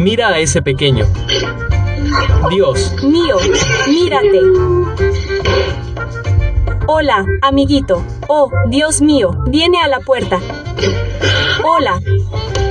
Mira a ese pequeño. Dios mío, mírate. Hola, amiguito. Oh, Dios mío, viene a la puerta. Hola.